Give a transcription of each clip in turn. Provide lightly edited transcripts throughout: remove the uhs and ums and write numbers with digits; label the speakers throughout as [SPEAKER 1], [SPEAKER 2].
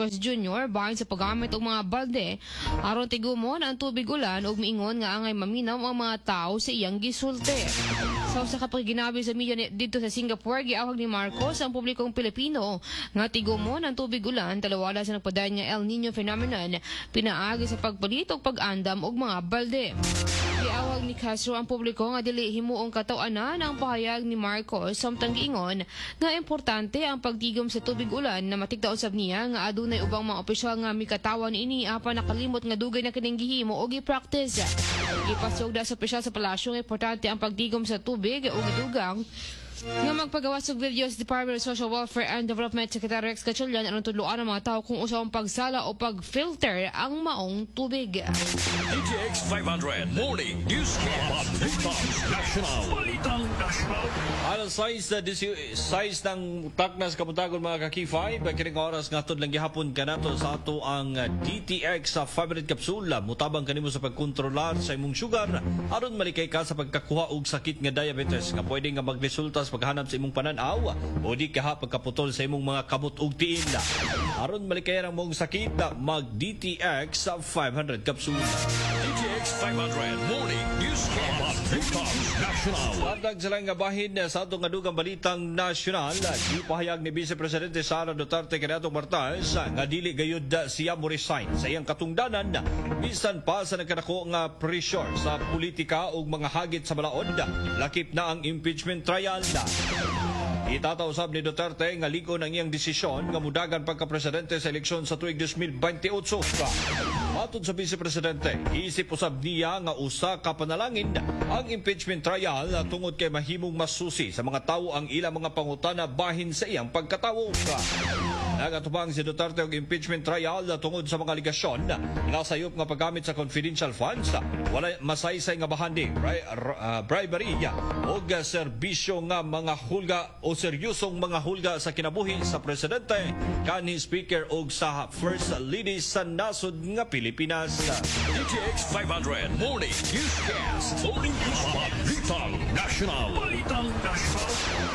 [SPEAKER 1] Marcos Jr. bahin sa paggamit og mga balde aron tigumon ang tubig ulan ug miingon nga angay maminaw ang mga tawo sa iyang gisulti. Sa usa ka pagiginabi sa media dito sa Singapore, giawag ni Marcos ang publikong Pilipino nga tigumon ang tubig ulan talawala sa nagpadayon nga El Nino phenomenon pinaagi sa pagpalit og pag-andam og mga balde. Giawag ni Castro ang publiko nga dili himuong kataw-anan ang pahayag ni Marcos samtang giingon nga importante ang pagtigom sa tubig ulan na matigda usab niya nga adunay ubang mga opisyal nga mikatawan ini apan nakalimot nga dugay na kining gihimo o gi-practice. Gipasugda sa opisyal sa palasyo nga importante ang pagtigom sa tubig o gidugang nga magpagawas og videos Department of Social Welfare and Development Secretary Rex Gatchalian anong tudloan ang mga tao kung usawang pagsala o pag-filter ang maong tubig.
[SPEAKER 2] DTX 500 Morning Newscast. Balitang National.
[SPEAKER 3] Alas 6 ng taknas kapuntagon mga ka-K5 kining oras nga lang gihapon kanato sa ato ang DTX sa 500 kapsula mutabang kanimo sa pagkontrolar sa imong sugar aron malikay ka sa pagkakuha og sakit nga diabetes nga pwede nga magresulta sa paghanap sa imong pananaw o di kaha pagkaputol sa imong mga kamot ug tiil. Aron malikayan ang mong sakit mag DTX sa 500 kapsula.
[SPEAKER 2] DTX 500 Morning Newscast. Balitang National.
[SPEAKER 3] Sabdag silang nga bahin sa atong adugang balitang nasyonal, ipahayag ni Vice Presidente Sara Duterte kanatong Martes nga dili gayud siya mo resign sa iyang katungdanan bisan pa sa nagkanako nga pressure sa politika ug mga hagit sa balaod lakip na ang impeachment trial. Itatausab ni Duterte nga ligon ang iyang desisyon nga mudagan pagka-presidente sa eleksyon sa tuig 2028. Matod sa Vice Presidente, isip usab niya nga usa ka panalangin ang impeachment trial tungod kay mahimong masusi sa mga tawo ang ilang mga pangutana bahin sa iyang pagkatawo. Nagatubang si Duterte og impeachment trial tungod sa mga aligasyon nga sayop nga paggamit sa confidential funds, wala masaysay nga bahandi, bribery o serbisyo nga mga hulga o seryosong mga hulga sa kinabuhi sa presidente, kanhi speaker o sa first lady sa nasod nga Pilipinas.
[SPEAKER 2] DTX 500 Morning Newscast. Morning Newscast. Balitang National. Balitang National.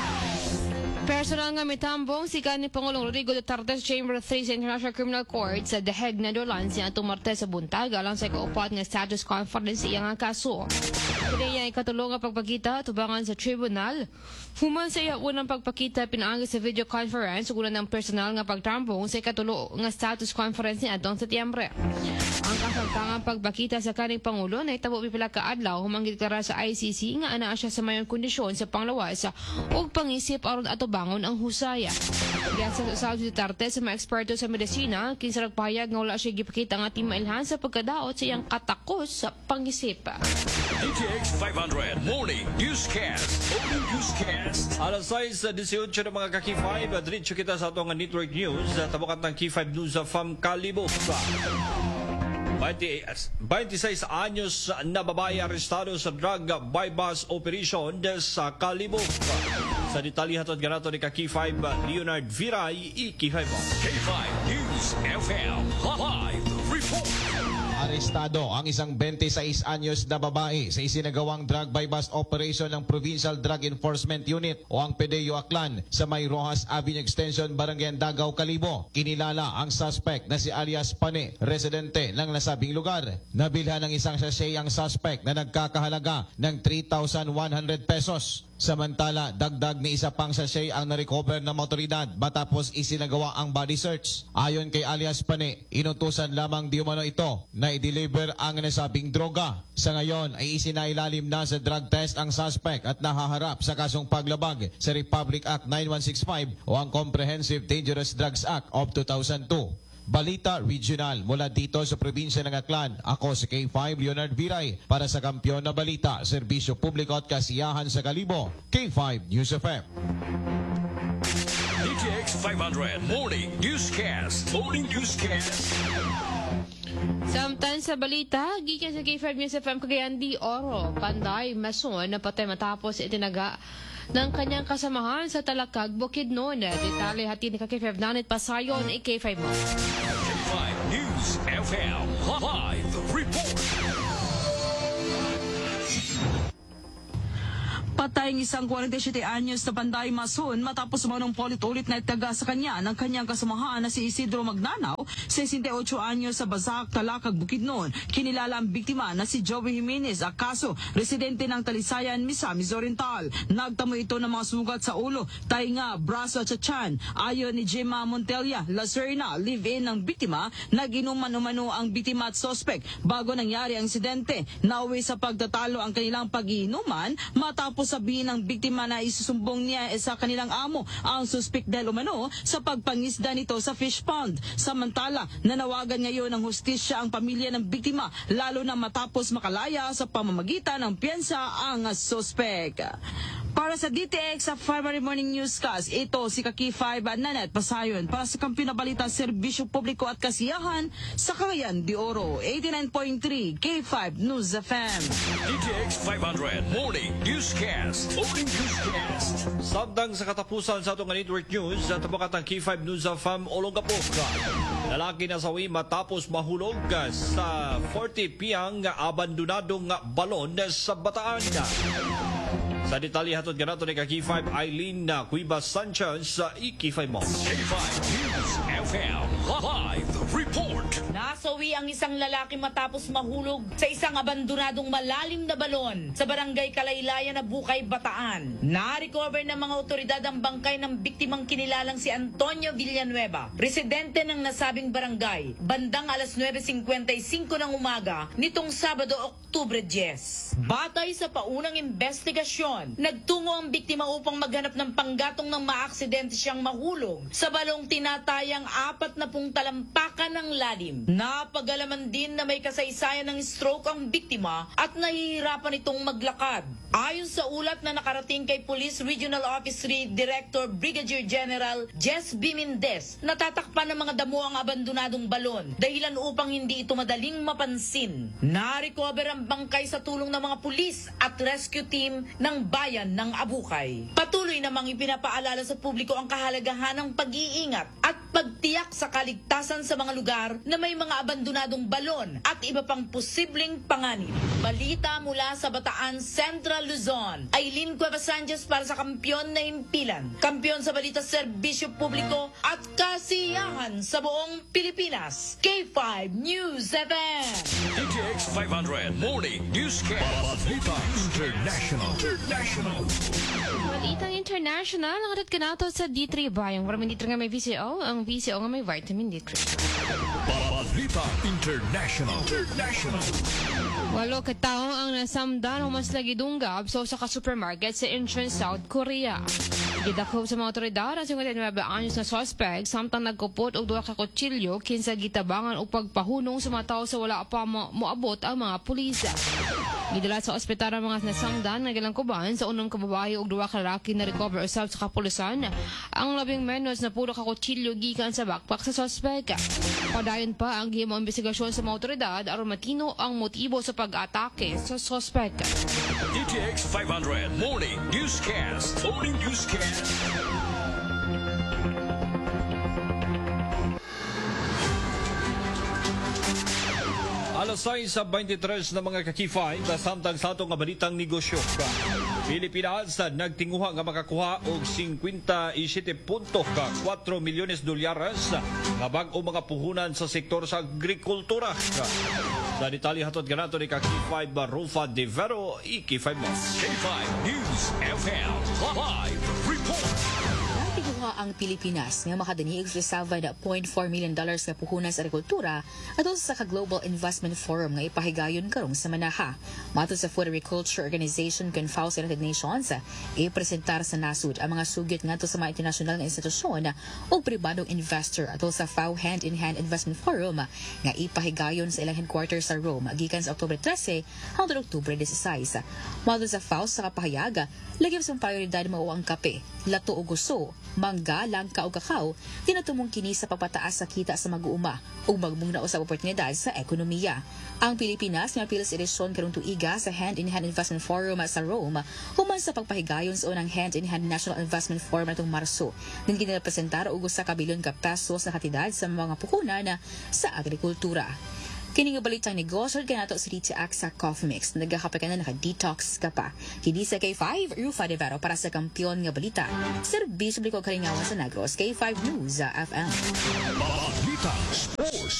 [SPEAKER 1] Personal nga mitambong si kanhi Pangulong Rodrigo Duterte sa Chamber 3 sa International Criminal Court sa The Hague, Netherlands niya atong Martes sa buntag alang sa kaupat nga status conference sa iyang kaso. Kaya niya ikatulong nga pagpakita tubangan sa tribunal. Human sa iya unang pagpakita pinaagi sa video conference ug unang personal nga pagtambong sa ikatulo nga status conference ni atong Setyembre. Ang kasamtangang pagpakita sa kaning Pangulo na itabo pipila ka adlaw humang gideklara sa ICC nga anaa siya sa mayon kondisyon sa panglawas ug pangisip aron atubangon ang husaya. Diyan sa usaw si Duterte sa mga eksperto sa medisina kinsa nagpahayag nga wala siya gipakita nga timailhan sa pagkadaot sa iyang katakos sa pangisip.
[SPEAKER 2] DTX 500 Morning Newscast. Morning Newscast.
[SPEAKER 3] Alas 6:18 ng mga ka-K5, diretso kita sa atong network news, tabukat ng K5 News sa FAM Kalibok. 26 anyos na babae arestado sa drug bypass operation sa Kalibok. Sa detalye hatod ganato ni ka-K5 Leonard Viray, K5.
[SPEAKER 2] K5 News FM Live Report.
[SPEAKER 4] Arestado ang isang 26 anyos na babae sa isinagawang drug bypass operation ng Provincial Drug Enforcement Unit o ang PDEO Aklan sa May Rojas Avenue Extension, Barangay Dagaw, Kalibo. Kinilala ang suspect na si alias Pane, residente ng nasabing lugar. Nabilhan ng isang sachet ang suspect na nagkakahalaga ng 3,100 pesos. Samantala, dagdag ni isa pang sachet ang narecover ng otoridad matapos isinagawa ang body search. Ayon kay alias Pane, inutusan lamang di umano ito na i-deliver ang nasabing droga. Sa ngayon ay isinailalim na sa drug test ang suspect at nahaharap sa kasong paglabag sa Republic Act 9165 o ang Comprehensive Dangerous Drugs Act of 2002. Balita Regional mula dito sa probinsya ng Aklan. Ako si K5 Leonard Viray para sa Kampiyon na Balita, Serbisyo Publiko at Kasiyahan sa Kalibo. K5 News FM.
[SPEAKER 2] DTX 500 Morning Newscast. Morning Newscast.
[SPEAKER 1] Samtang sa balita, gikan sa K5 News FM Cagayan de Oro, Panday, Mason na patay matapos itinaga ng kanyang kasamahan sa Talakag, Bukidnon. Detalye hatid ni K5 Nanit Pasayon, K5 mo.
[SPEAKER 2] K5 News FM Live Report.
[SPEAKER 5] Patay ang isang 47 anyos na Panday Mason matapos umanong paulit-ulit na itaga sa kanya ng kanyang kasamahan na si Isidro Magnanaw, 68 anyos sa Basak, Talakag, Bukidnon. Kinilala ang biktima na si Joey Jimenez, akaso residente ng Talisayan, Misamis Oriental. Nagtamo ito ng mga sugat sa ulo, tainga, braso at tiyan. Ayon ni Gemma Montella Lacerna, live-in ng biktima, nag-inuman-umano ang biktima at sospek bago nangyari ang insidente. Nauwi sa pagtatalo ang kanilang pag-iinuman matapos sabihin ng biktima na isusumbong niya sa kanilang amo ang suspect dahil umano sa pagpangisda nito sa fish pond. Samantala, nanawagan ngayon ng hustisya ang pamilya ng biktima lalo na matapos makalaya sa pamamagitan ng piyensa ang suspect. Para sa DTX sa February Morning Newscast, ito si Kaki 5 Nanette Pasayon para sa Kampiyon na Balita, Serbisyo Publiko at Kasiyahan sa Cagayan de Oro, 89.3 K5 News FM.
[SPEAKER 2] DTX 500 Morning Newscast. Morning Newscast.
[SPEAKER 3] Samtang sa katapusan sa atong network news, at ang K5 News of Olongapo. Lalaki na sawi matapos mahulog sa 40 piang abandonadong balon sa Bataan. Sa detalye hatod ganato ni K5 Eileen Cuevas Sanchez sa K5 mo.
[SPEAKER 2] K5 News FM Live Report.
[SPEAKER 6] Nasawi ang isang lalaki matapos mahulog sa isang abandonadong malalim na balon sa barangay Kalaylayan na Bukay, Bataan. Na-recover ng mga otoridad ang bangkay ng biktimang kinilalang si Antonio Villanueva, residente ng nasabing barangay, bandang alas 9:55 ng umaga nitong Sabado, Oktubre 10. Batay sa paunang investigasyon, nagtungo ang biktima upang maghanap ng panggatong ng maaksidente siyang mahulog sa balong tinatayang 40 talampakan ng lalim. Napagalaman din na may kasaysayan ng stroke ang biktima at nahihirapan itong maglakad. Ayon sa ulat na nakarating kay Police Regional Office 3 Director Brigadier General Jess B. Mendez, natatakpan ng mga damo ang abandonadong balon dahilan upang hindi ito madaling mapansin. Na-recover ang bangkay sa tulong ng mga pulis at rescue team ng bayan ng Abukay. Patuloy namang ipinapaalala sa publiko ang kahalagahan ng pag-iingat at pagtiyak sa kaligtasan sa mga lugar na may mga abandonadong balon at iba pang posibleng panganib. Balita mula sa Bataan, Central Luzon. Eileen Cuevas Sanchez para sa Kampiyon na Himpilan. Kampiyon sa balita, serbisyo publiko at kasiyahan sa buong Pilipinas. K5 News FM.
[SPEAKER 2] DTX 500 Morning Newscast. Balita International.
[SPEAKER 1] Balitang international, nakadat ka na to sa D3 Bayang. Maraming D3 nga may VCO, ang VCO nga may vitamin D3.
[SPEAKER 2] Balita International.
[SPEAKER 1] Walo katao ang nasamdan o mas lagi dunggab sa supermarket sa Incheon, South Korea. Gidakop sa mga otoridad ang 59 anyos na suspect samtang nagkupot og duha ka kutsilyo kinsa gitabangan og pagpahunong sa mga tao sa wala pa moabot ang mga pulis. Gidala sa ospital ang mga nasamdan nga gilangkuban sa unang kababae og duha ka lalaki na recover usab sa kapulisan. Ang labing menos na puro ka kutsilyo gikan sa backpack sa suspect. Padayon pa ang gihimo investigasyon sa mga otoridad aron matino ang motibo sa pag-atake sa suspect.
[SPEAKER 2] DTX 500 Morning Newscast. Morning Newscast.
[SPEAKER 3] Alas 6:23 na mga kakifay na samtang sa atong balitang negosyo. Pilipinas na nagtinguha nga makakuha og 57.4 milyones dolyares nga bag-o mga puhunan sa sektor sa agrikultura. Sa detalye hatod ganato ni K5 Rufa De Vero, K5 mo.
[SPEAKER 2] K5 News FM Live Report.
[SPEAKER 7] Nagtiguha ang Pilipinas nga makadaniig sa reserva na $0.4 million nga puhunan sa agrikultura ato sa Global Investment Forum nga ipahigayon karong sa Manaha. Matod sa Food Agriculture Organization CONFAO sa United Nations, ipresentar sa nasud ang mga sugyot ngadto sa mga internasyonal nga institusyon o pribadong investor ato sa FAO Hand-in-Hand Investment Forum nga ipahigayon sa ilang headquarters sa Rome gikan sa Oktubre 13 hangtod Oktubre 16. Matod sa FAO sa kapahayaga, lagi sa prioridad mao ang kape, lato o guso, mangga, langka o kakao, tinatumong kini sa pagpataas sa kita sa mag-uuma o magmungna sa oportunidad sa ekonomiya. Ang Pilipinas nga pilas edisyon karong tuiga sa Hand-in-Hand Investment Forum sa Rome human sa pagpahigayon sa unang Hand-in-Hand National Investment Forum natong Marso. Din ginirepresentar og usa ka bilyon ka pesos na katidad sa mga puhunan sa agrikultura. Kini nga balitang negosyo kanato sa Dito Aksa Coffee Mix. Nagkakape ka na naka-detox ka pa. Hindi sa K5, Rufa de Vero para sa kampiyon nga balita. Serbisyo bliko karingawan sa Negros, K5 News FM.
[SPEAKER 2] Balita Sports.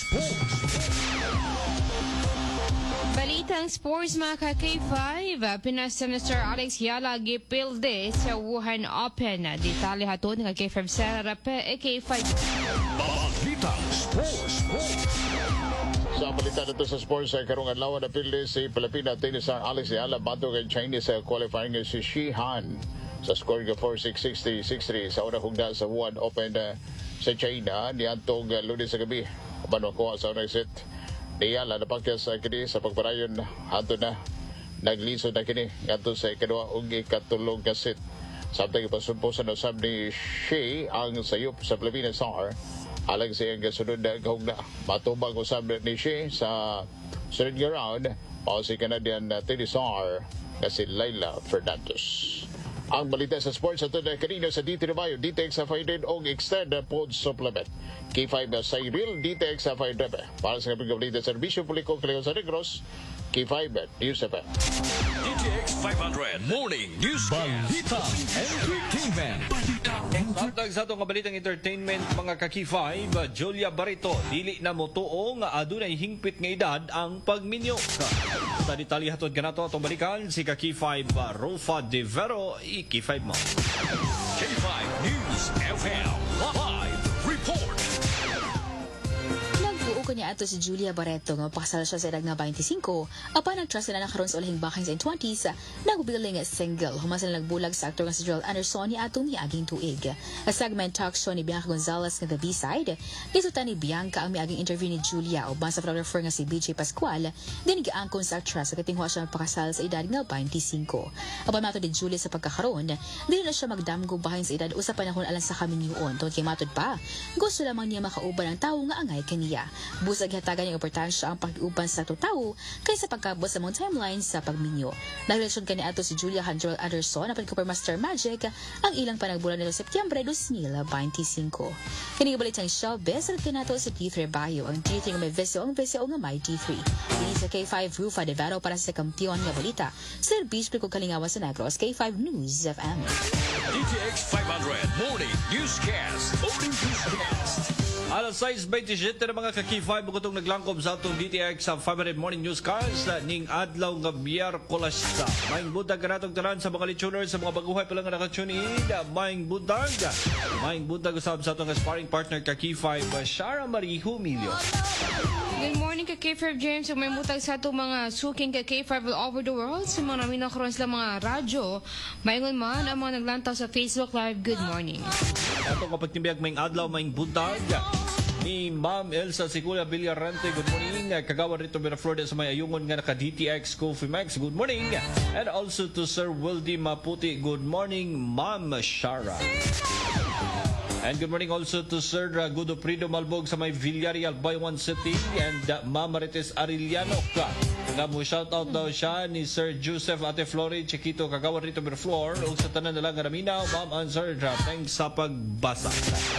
[SPEAKER 1] Balitang sports mga ka-K5, Pinas Mr. Alex Yala gipilde sa Wuhan Open. Detalye hatod ng K5 Sarape, K5.
[SPEAKER 2] Balita Sports.
[SPEAKER 8] Sa balita dito sa sports ay karong adlaw na pilde si Pilipina tennis ang Alex Yala bato kay Chinese sa qualifying si Shi Han sa score nga 4-6, 6-3, 6-3 sa unang hugda sa Wuhan Open sa China niadtong Lunes sa gabi. Uban ko sa unang set ni Yala napakyas kini sa pagparayon hanto na naglisod na kini ngadto sa ikaduha ug ikatulong ka set. Samtang ipasumpo sa nasab ni Shi ang sayop sa Pilipinas Star. Alang sa iyang kasunod na kahugna. Matubang usab ni Shi sa sunod nga round. Pao si Canadian tenisar na si Laila Fernandez. Ang balita sa sports at na kanina sa DT Bayo, DTX sa Fided o Extended Food Supplement. K5 sa Real DTX sa Fided. Para sa kapag balita sa Servisyo Publiko Kaleo sa Negros, K5 News FM.
[SPEAKER 2] DTX 500 Morning Newscast. Balita Entertainment.
[SPEAKER 3] Samtang sa itong kabalitang entertainment, mga ka-K5, Julia Barreto, dili na mo tuong adunay hingpit nga edad ang pagminyo. Sa detalye hatod ka na ito atong balikan, si ka-K5 Rolfa De Vero, i-K5 mo.
[SPEAKER 2] K5 News FM. Live report.
[SPEAKER 7] Nagbuo ko niya ato si Julia Barreto nga pakasal siya sa edad nga 25 apan nagtrust na nakaroon sa ulahing bakay sa 20s nagbiling single human sila nagbulag sa aktor nga si Joel Anderson ni atong miaging tuig. A segment talk show ni Bianca Gonzalez nga The B-Side isutan ni Bianca ang miaging interview ni Julia o sa photographer nga si BJ Pascual din giangkon sa actress sa katinghwa siya pakasal sa edad nga 25. Apan matod ni Julia sa pagkakaroon dili na siya magdamgo bahin sa edad usa panahon alang sa kaminyoon tungod kay matod pa gusto lamang niya makauban ang tawo nga angay kaniya. Busag hatagan yung importansya ang pag-iuban sa tao kaysa pagkabot sa mga timeline sa pagminyo. Nagrelasyon kani ato si Julia Joel Anderson apan Cooper Master Magic ang ilang panagbulan nito Setyembre 2025. Kini balik ang showbiz at kinato sa T3 Bayo ang T3 nga may VSO nga may T3. Ini sa K5 Rufa de Vero para sa kampiyon nga balita. Serbisyo ko kalingawan sa Negros K5 News FM.
[SPEAKER 2] DTX 500 Morning Newscast.
[SPEAKER 3] Alas 6:27 na mga ka-K5 bukod itong naglangkob sa itong DTX sa 500 Morning Newscast ning adlaw nga Miyerkules. Maing budag ka natong tanan sa mga lituners sa mga baguhay palang nakatune in. Maing budag usab sa itong sparring partner ka-K5 Shara Marie Humilio.
[SPEAKER 1] Good morning ka K5 James. May mutag sa itong mga suking ka K5 all over the world. Sa mga namin nakaroon sila mga radyo. Mayngon man ang mga naglantaw sa Facebook Live. Good morning.
[SPEAKER 3] Atong kapag timbiyag maing adlaw, maing buntag ni Ma'am Elsa Sicula Villarante. Good morning. Kagawan rito Miraflores sa may ayungon nga naka-DTX Coffee Max. Good morning. And also to Sir Wildy Maputi. Good morning, Ma'am Shara. And good morning also to Sir Gudo Prido Malbog sa may Villarreal, Baywan City. And Ma'am Marites Arellano ka. Nga mo shoutout daw siya ni Sir Joseph Ate Flori Chiquito Kagawan rito Miraflores. O sa tanan na lang Raminaw, Ma'am and Sir thanks sa pagbasa.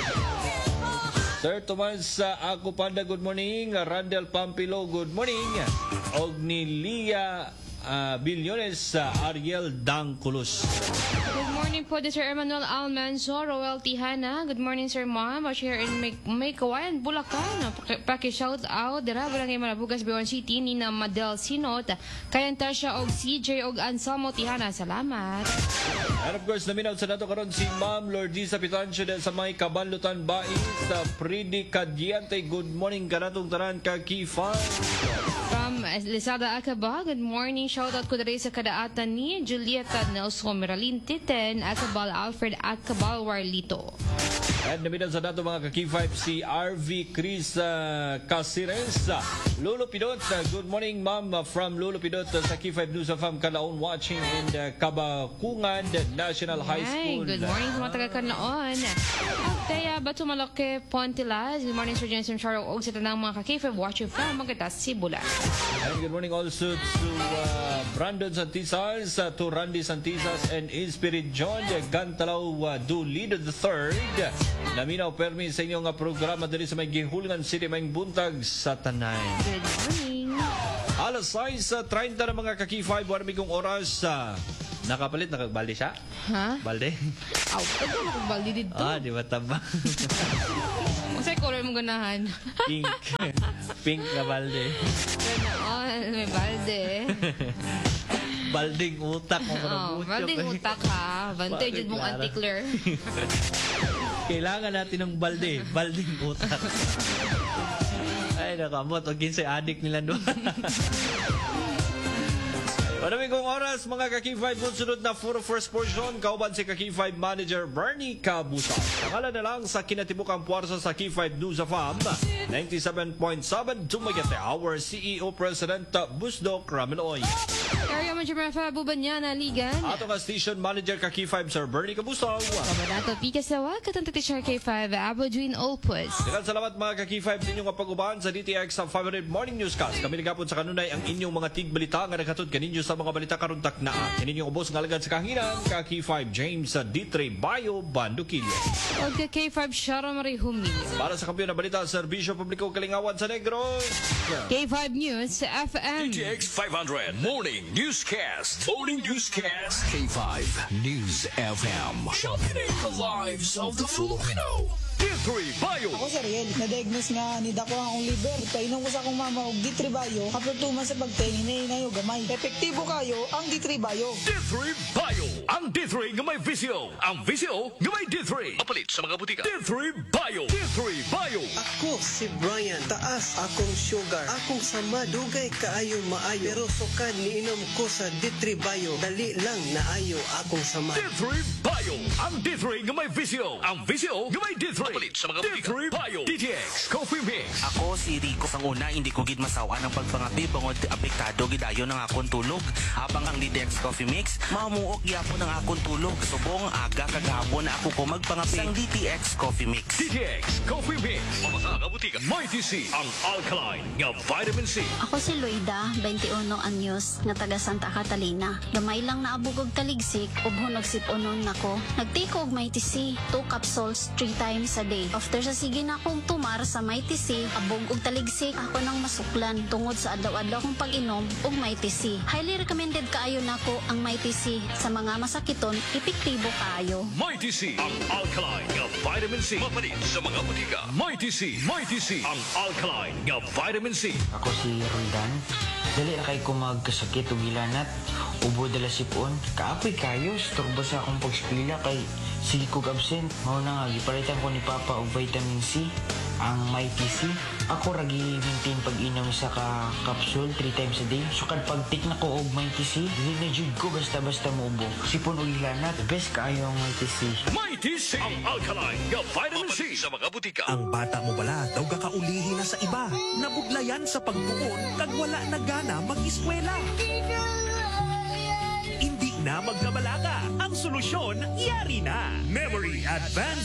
[SPEAKER 3] Sir Tomas Ako Panda, good morning. Randall Pampilo, good morning. Og ni Lia Bilyones Ariel Dangkulos.
[SPEAKER 1] Good morning po to Sir Emmanuel Almanzo, Roel Tihana. Good morning Sir Ma'am. We're here in May Kawayan, Bulacan. Paki-shout out. Dira, barangay Malabugas, Biwan City. Nina Madel Sinot. Kayanta siya og CJ og Anselmo Tihana. Salamat.
[SPEAKER 3] And of course, naminaw sa nato karon si Ma'am Lordisa Pitancio sa may Kabanlutan Bais sa Pridi Cadiante. Good morning kanatong tanan ka K5.
[SPEAKER 1] From Lisada Acaba, good morning. Shoutout ko dali sa kadaatan ni Julieta Nelson Meralin Titen, Acabal Alfred Acabal Warlito.
[SPEAKER 3] And naminaw sa nato mga ka-K5 si RV Chris Casires. Lolo Pidot, good morning ma'am from Lolo Pidot sa K5 News of Kalaon watching in the Kabakungan National High School.
[SPEAKER 1] Good morning sa mga taga-Kalaon. Teya Batumalake Pontilas. Good morning, Sir Jensen Charo. Og sa tanang mga ka-K5 watching from Magatas, Sibula.
[SPEAKER 3] And good morning also to Brandon Santisas, to Randy Santisas and Inspirit John Gantalaw Dulido III. Naminaw permi sa inyong programa dali sa may Gihulngan City, may buntag sa Tanay.
[SPEAKER 1] Good morning.
[SPEAKER 3] Alas 6:30 na mga ka-K5, warmigong oras. Nakapalit, nakabalde siya?
[SPEAKER 1] Ha?
[SPEAKER 3] Balde?
[SPEAKER 1] Aw, ito na kong baldi dito.
[SPEAKER 3] Di ba taba?
[SPEAKER 1] Masay color mo ganahan.
[SPEAKER 3] Pink. Pink na balde.
[SPEAKER 1] Ganoon, may balde.
[SPEAKER 3] Balding utak mo
[SPEAKER 1] Oh, balding utak ha. Bantay jud mong antikler.
[SPEAKER 3] Kailangan natin ng balde. Balding utak. Ay, nakamot. O ginsay adik nila doon. Maraming kong oras, mga ka-K5, sunod na for first portion, kauban si ka-K5 Manager Bernie Cabusa. Nakala na lang sa kinatibukang puwarsa sa K5 News of 97.7 Dumaguete, our CEO President Busdo Cramiloy.
[SPEAKER 1] Area Manager Rafa Bubanyana Ligan.
[SPEAKER 3] Ato nga Station Manager ka-K5 Sir Bernie Cabusa.
[SPEAKER 1] Kabadato Pikasawa, katang Teacher K5, Abodwin Olpus.
[SPEAKER 3] Daghang salamat mga ka-K5 ninyong pag-uban sa DTX sa 500 Morning Newscast. Kami nagapon sa kanunay ang inyong mga tigbalita nga naghatod kaninyo sa mga balita karuntak na. Kaninyong ubos ng alagad sa kahinan, ka-K5 James D3 Bayo Bandukilyo.
[SPEAKER 1] O K5 Shara Marie Humilio.
[SPEAKER 3] Para sa kampiyon na balita, Serbisyo Publiko Kalingawan sa Negros.
[SPEAKER 1] K5 News FM.
[SPEAKER 2] DTX 500 Morning Newscast. Morning Newscast. K5 News FM. Sharpening the lives of the Filipino. D3 Bayo.
[SPEAKER 9] Ako si Ariel, na-diagnose nga ni dako ang liver. Painom ko sa akong mama og D3 Bayo, kapag tuman sa pagtingin na yung gamay. Epektibo kayo ang D3 Bayo.
[SPEAKER 2] D3 Bayo. Ang D3 nga may visyo. Ang visyo nga may D3. Mapalit sa mga butika. D3 Bayo. D3 Bayo.
[SPEAKER 10] Ako si Brian, taas akong sugar. Akong sama, dugay kaayo maayo. Pero sukad niinom ko sa D3 Bayo. Dali lang naayo akong sama.
[SPEAKER 2] D3 Bayo. Ang D3 nga may visyo. Ang visyo nga may D3. Mapalit sa mga butika. D3 Bayo. DTX Coffee Mix.
[SPEAKER 11] Ako si Rico. Ang una, hindi ko gid masawa ng pagpangapi bangod apektado gidayo ng akong tulog. Habang ang DTX Coffee Mix, mamuok gyapon ang akong tulog. Subong aga kagahapon na ako ko magpangapi. Ang DTX Coffee Mix.
[SPEAKER 2] DTX Coffee Mix. Mamasa nga butika. Mighty C. Ang alkaline nga vitamin C.
[SPEAKER 12] Ako si Loida, 21 anyos, nga taga Santa Catalina. Gamay lang naabog og taligsik, ubhon nagsip-unon nako. Nagtiko og Mighty C, 2 capsules 3 times a day. After sa sige na akong tumar sa Mighty C, abog og taligsik, ako nang masuklan tungod sa adlaw-adlaw kong pag-inom og Mighty C. Highly recommended kaayo nako ang Mighty C. Sa mga masakiton, epektibo kaayo.
[SPEAKER 2] Mighty C. Ang alkaline nga vitamin C. Mapalit sa mga butika. Mighty C. Mighty C. Ang alkaline nga vitamin C.
[SPEAKER 13] Ako si Roldan. Dali na kay ko magkasakit o gilanat. Ubo dala sipon. Kaapoy kayo. Storbo sa akong pagspila kay sige kog absent. Mao na nga, gipalitan ko ni Papa og vitamin C. Ang Mighty C. Ako ragi maintain pag-inom sa ka-capsule 3 times a day. So kad pag-tik na ko og Mighty C, dili na jud ko basta-basta muubo. Sipon o gilanat. Best kaayo ang Mighty C.
[SPEAKER 2] Mighty C. Ang alkaline nga vitamin C sa mga butika.
[SPEAKER 14] Ang bata mo bala daw kakaulihin na sa iba. Nabuglayan sa pagbuon kag wala na gana mag-eskwela. Hindi na magkabalaga. Ang solusyon, yari na. Memory Advanced